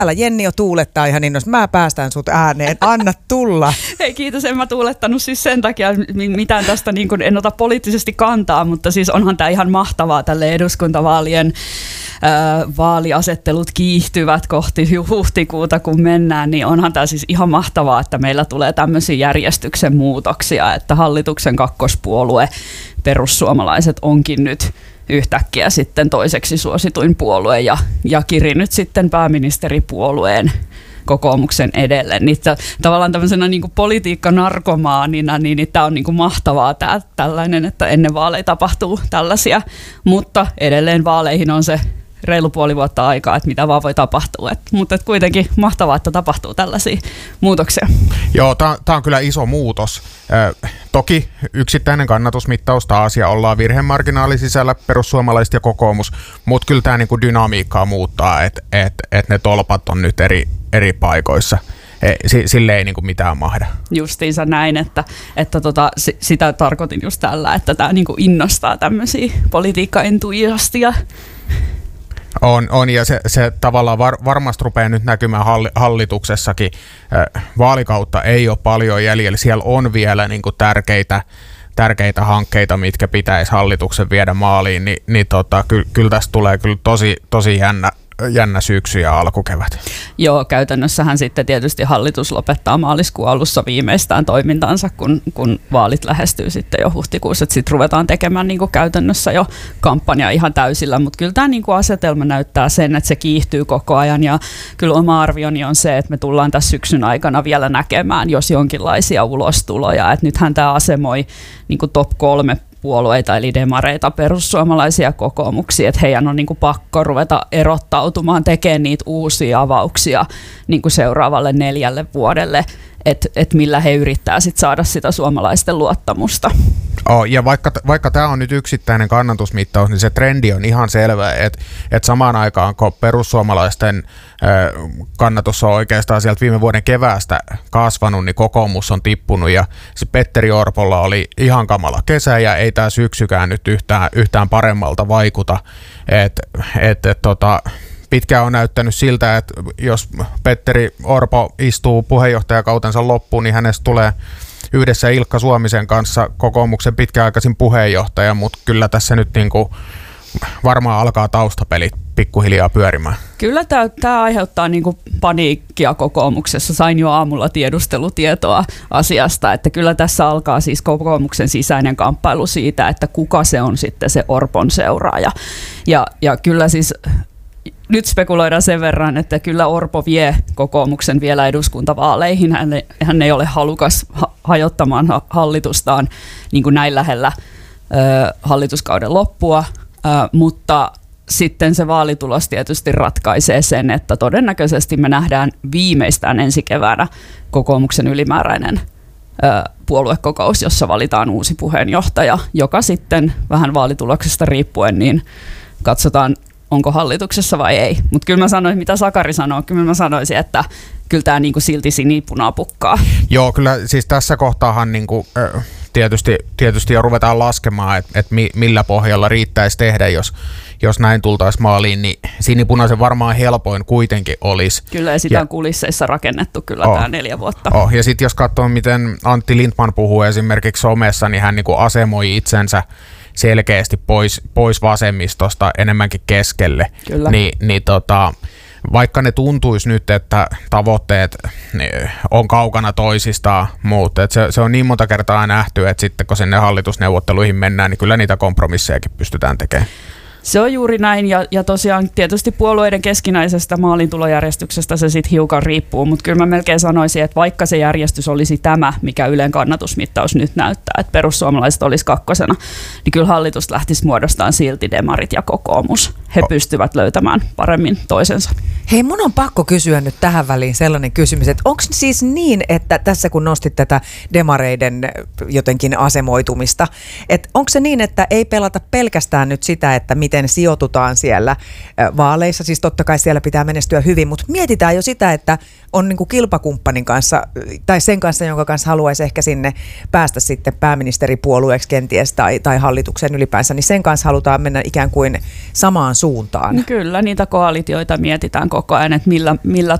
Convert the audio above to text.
täällä Jenni jo tuulettaa ihan innossa. Mä päästän sut ääneen. Anna tulla. Hei kiitos, en mä tuulettanut siis sen takia mitään tästä, niin kuin en ota poliittisesti kantaa, mutta siis onhan tämä ihan mahtavaa tälle eduskuntavaalien vaaliasettelut kiihtyvät kohti huhtikuuta, kun mennään, niin onhan tämä siis ihan mahtavaa, että meillä tulee tämmöisiä järjestyksen muutoksia, että hallituksen kakkospuolue perussuomalaiset onkin nyt yhtäkkiä sitten toiseksi suosituin puolue ja Kiri nyt sitten pääministeripuolueen kokoomuksen edelle. Niin tavallaan tämmöisenä niin kuin politiikkanarkomaanina, niin tämä on niin kuin mahtavaa tällainen, että ennen vaaleja tapahtuu tällaisia, mutta edelleen vaaleihin on se reilu puoli vuotta aikaa, että mitä vaan voi tapahtua. Mutta kuitenkin mahtavaa, että tapahtuu tällaisia muutoksia. Joo, tämä on kyllä iso muutos. Toki yksittäinen kannatusmittaus taas ja ollaan virhemarginaali sisällä perussuomalaiset ja kokoomus, mutta kyllä tämä niinku dynamiikkaa muuttaa, että ne tolpat on nyt eri paikoissa. Sille ei niinku mitään mahda. Justiinsa näin, että sitä tarkoitin just tällä, että tämä niinku innostaa tämmöisiä politiikkaentusiasteja. On ja se tavallaan varmasti rupeaa nyt näkymään hallituksessakin. Vaalikautta ei ole paljon jäljellä. Siellä on vielä niin kuin tärkeitä hankkeita, mitkä pitäisi hallituksen viedä maaliin. Kyllä tästä tulee kyllä tosi jännä syksy ja alkukevät. Joo, käytännössähän sitten tietysti hallitus lopettaa maaliskuun alussa viimeistään toimintansa, kun vaalit lähestyy sitten jo huhtikuussa. Sitten ruvetaan tekemään niin kuin käytännössä jo kampanja ihan täysillä, mutta kyllä tämä niin kuin asetelma näyttää sen, että se kiihtyy koko ajan ja kyllä oma arvioni on se, että me tullaan tässä syksyn aikana vielä näkemään, jos jonkinlaisia ulostuloja. Et nythän tämä asemoi niin kuin top 3 puolueita, eli demareita, perussuomalaisia ja kokoomuksia, että heidän on niin kuin pakko ruveta erottautumaan, tekemään niitä uusia avauksia niin kuin seuraavalle 4 vuodelle, että millä he yrittää sit saada sitä suomalaisten luottamusta. Ja vaikka tämä on nyt yksittäinen kannatusmittaus, niin se trendi on ihan selvä, että samaan aikaan kun perussuomalaisten kannatus on oikeastaan sieltä viime vuoden keväästä kasvanut, niin kokoomus on tippunut ja se Petteri Orpolla oli ihan kamala kesä ja ei tämä syksykään nyt yhtään paremmalta vaikuta. Pitkään on näyttänyt siltä, että jos Petteri Orpo istuu puheenjohtajakautensa loppuun, niin hänestä tulee yhdessä Ilkka Suomisen kanssa kokoomuksen pitkäaikaisin puheenjohtaja, mutta kyllä tässä nyt niinku varmaan alkaa taustapelit pikkuhiljaa pyörimään. Kyllä tämä aiheuttaa niinku paniikkia kokoomuksessa. Sain jo aamulla tiedustelutietoa asiasta, että kyllä tässä alkaa siis kokoomuksen sisäinen kamppailu siitä, että kuka se on sitten se Orpon seuraaja. Ja kyllä siis nyt spekuloidaan sen verran, että kyllä Orpo vie kokoomuksen vielä eduskuntavaaleihin. Hän ei ole halukas hajottamaan hallitustaan niin kuin näin lähellä hallituskauden loppua, mutta sitten se vaalitulos tietysti ratkaisee sen, että todennäköisesti me nähdään viimeistään ensi keväänä kokoomuksen ylimääräinen puoluekokous, jossa valitaan uusi puheenjohtaja, joka sitten vähän vaalituloksesta riippuen niin katsotaan, onko hallituksessa vai ei. Mutta kyllä mä sanoin, mitä Sakari sanoo, kyllä mä sanoisin, että kyllä tämä niinku silti sinipunaa pukkaa. Joo, kyllä siis tässä kohtaahan niinku, tietysti jo ruvetaan laskemaan, että millä pohjalla riittäisi tehdä, jos näin tultaisiin maaliin, niin sinipunaisen varmaan helpoin kuitenkin olisi. Kyllä, ja sitä on kulisseissa rakennettu kyllä tämä 4 vuotta. Ja sitten jos katsoo, miten Antti Lindtman puhuu esimerkiksi somessa, niin hän niinku asemoi itsensä selkeästi pois vasemmistosta enemmänkin keskelle. Vaikka ne tuntuisi nyt, että tavoitteet on kaukana toisistaan, mutta se on niin monta kertaa nähty, että sitten kun sinne hallitusneuvotteluihin mennään, niin kyllä niitä kompromissejakin pystytään tekemään. Se on juuri näin ja tosiaan tietysti puolueiden keskinäisestä maaliintulojärjestyksestä se sitten hiukan riippuu, mutta kyllä mä melkein sanoisin, että vaikka se järjestys olisi tämä, mikä Ylen kannatusmittaus nyt näyttää, että perussuomalaiset olisi 2, niin kyllä hallitus lähtisi muodostamaan silti demarit ja kokoomus. He pystyvät löytämään paremmin toisensa. Hei, mun on pakko kysyä nyt tähän väliin sellainen kysymys, että onko siis niin, että tässä kun nostit tätä demareiden jotenkin asemoitumista, että onko se niin, että ei pelata pelkästään nyt sitä, että miten sijoitutaan siellä vaaleissa, siis totta kai siellä pitää menestyä hyvin, mutta mietitään jo sitä, että on niin kuin kilpakumppanin kanssa tai sen kanssa, jonka kanssa haluaisi ehkä sinne päästä sitten pääministeripuolueeksi kenties tai hallituksen ylipäänsä, niin sen kanssa halutaan mennä ikään kuin samaan suuntaan. Kyllä, niitä koalitioita mietitään koko koko ajan, että millä